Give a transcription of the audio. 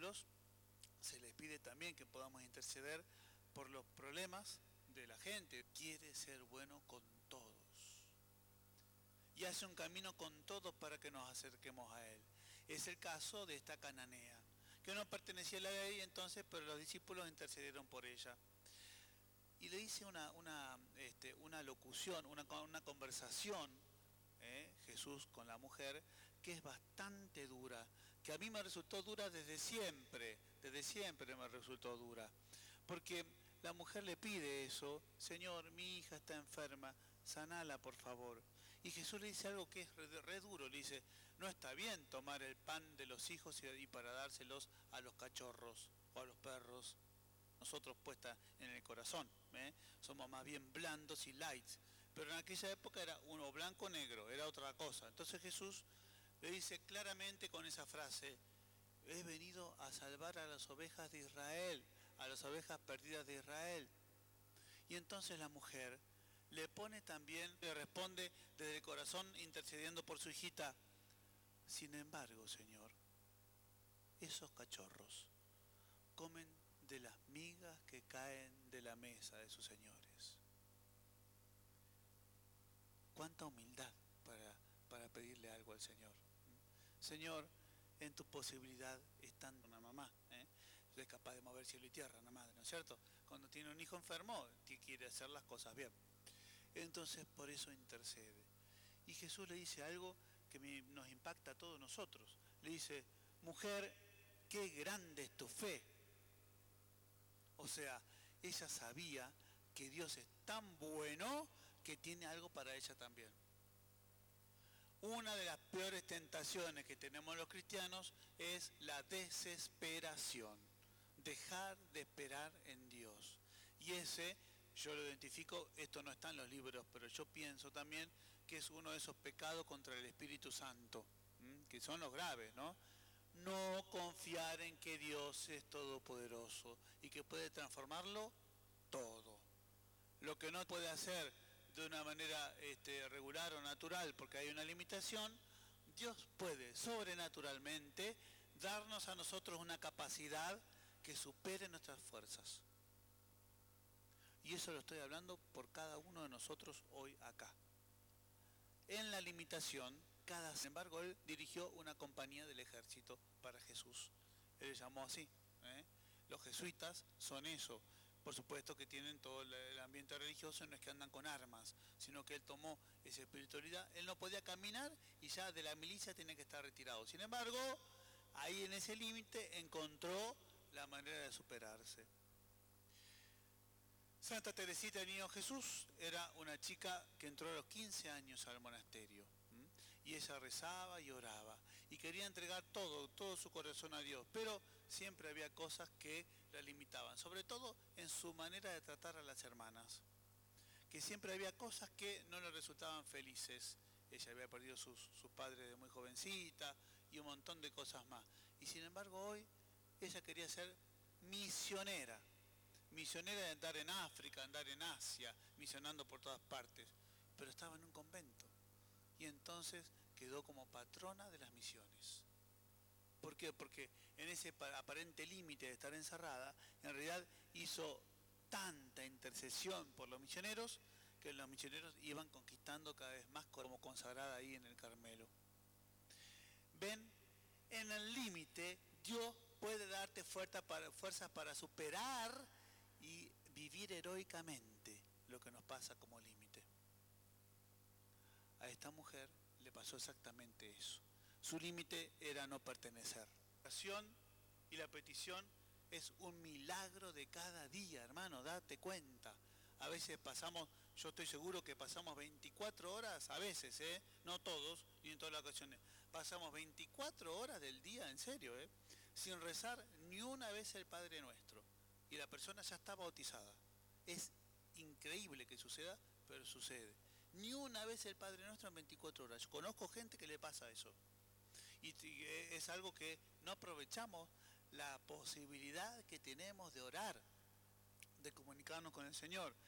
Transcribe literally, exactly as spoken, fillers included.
discípulos se les pide también que podamos interceder por los problemas de la gente. Quiere ser bueno con todos y hace un camino con todos para que nos acerquemos a Él. Es el caso de esta cananea, que no pertenecía a la ley entonces, pero los discípulos intercedieron por ella. Y le dice una, una, este, una locución, una, una conversación, ¿eh? Jesús con la mujer, que es bastante dura, que a mí me resultó dura desde siempre, desde siempre me resultó dura, porque la mujer le pide eso: Señor, mi hija está enferma, sanala por favor. Y Jesús le dice algo que es re, re duro, le dice: no está bien tomar el pan de los hijos y, y para dárselos a los cachorros o a los perros. Nosotros puesta en el corazón, ¿eh? Somos más bien blandos y lights, pero en aquella época era uno blanco o negro, era otra cosa. Entonces Jesús le dice claramente con esa frase: he venido a salvar a las ovejas de Israel, a las ovejas perdidas de Israel. Y entonces la mujer le pone también, le responde desde el corazón intercediendo por su hijita: sin embargo, Señor, esos cachorros comen de las migas que caen de la mesa de sus señores. Cuánta humildad para, para pedirle algo al Señor. Señor, en tu posibilidad está una mamá, ¿eh? Es capaz de mover cielo y tierra, una madre, ¿no es cierto? Cuando tiene un hijo enfermo, quiere hacer las cosas bien. Entonces por eso intercede. Y Jesús le dice algo que me, nos impacta a todos nosotros. Le dice: mujer, qué grande es tu fe. O sea, ella sabía que Dios es tan bueno que tiene algo para ella también. Una de las peores tentaciones que tenemos los cristianos es la desesperación. Dejar de esperar en Dios. Y ese, yo lo identifico, esto no está en los libros, pero yo pienso también que es uno de esos pecados contra el Espíritu Santo, ¿m? Que son los graves, ¿no? No confiar en que Dios es todopoderoso y que puede transformarlo todo. Lo que no puede hacer de una manera este, regular o natural porque hay una limitación, Dios puede sobrenaturalmente darnos a nosotros una capacidad que supere nuestras fuerzas. Y eso lo estoy hablando por cada uno de nosotros hoy acá. En la limitación, cada, sin embargo, él dirigió una compañía del ejército para Jesús. Él le llamó así, ¿eh? Los jesuitas son eso. Por supuesto que tienen todo el ambiente religioso, no es que andan con armas, sino que él tomó esa espiritualidad. Él no podía caminar y ya de la milicia tenía que estar retirado. Sin embargo, ahí en ese límite encontró la manera de superarse. Santa Teresita del Niño Jesús era una chica que entró a los quince años al monasterio. ¿m? Y ella rezaba y oraba y quería entregar todo, todo su corazón a Dios, pero siempre había cosas que la limitaban, sobre todo en su manera de tratar a las hermanas, que siempre había cosas que no le resultaban felices. Ella había perdido sus, sus padres de muy jovencita y un montón de cosas más. Y sin embargo hoy ella quería ser misionera. Misionera de andar en África, andar en Asia, misionando por todas partes. Pero estaba en un convento. Y entonces quedó como patrona de las misiones. ¿Por qué? Porque en ese aparente límite de estar encerrada, en realidad hizo tanta intercesión por los misioneros, que los misioneros iban conquistando cada vez más como consagrada ahí en el Carmelo. ¿Ven? En el límite, Dios puede darte fuerza para, fuerzas para superar y vivir heroicamente lo que nos pasa como límite. A esta mujer le pasó exactamente eso. Su límite era no pertenecer. La oración y la petición es un milagro de cada día, hermano, date cuenta. A veces pasamos, yo estoy seguro que pasamos veinticuatro horas, a veces, ¿eh? No todos, y en todas las ocasiones, pasamos veinticuatro horas del día, en serio, ¿eh? Sin rezar ni una vez el Padre Nuestro. Y la persona ya está bautizada. Es increíble que suceda, pero sucede. Ni una vez el Padre Nuestro en veinticuatro horas. Yo conozco gente que le pasa eso. Y es algo que no aprovechamos la posibilidad que tenemos de orar, de comunicarnos con el Señor.